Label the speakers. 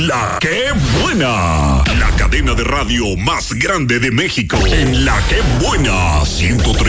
Speaker 1: La Que Buena, la cadena de radio más grande de México. En La Que Buena 103.